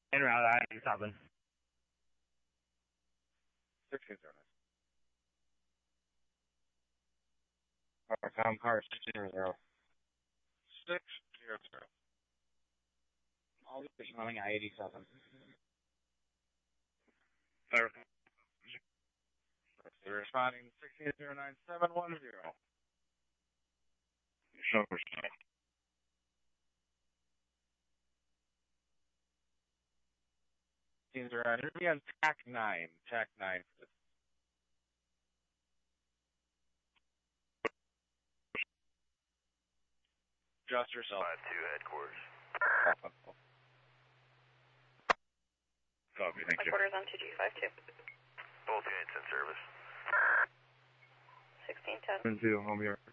En route, I-87. 1609. Car 600. 600. All the fish running I-87. They're responding 1609-710. Sure. 1609. It'll be on TAC 9. TAC 9 for this. Adjust yourself. 5-2 headquarters. Copy, thank you. Headquarters on 2G52. Both units in service. 1610. 2, home here.